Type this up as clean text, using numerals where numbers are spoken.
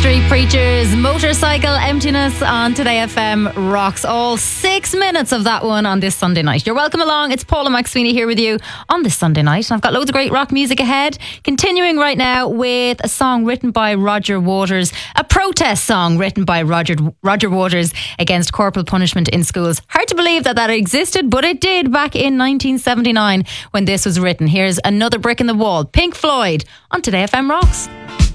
Street Preachers, Motorcycle Emptiness on Today FM rocks. All 6 minutes of that one on this Sunday night. You're welcome along. It's Paula McSweeney here with you on this Sunday night. And I've got loads of great rock music ahead. Continuing right now with a song written by Roger Waters, a protest song written by Roger Waters against corporal punishment in schools. Hard to believe that existed, but it did back in 1979 when this was written. Here's Another Brick in the Wall, Pink Floyd on Today FM Rocks.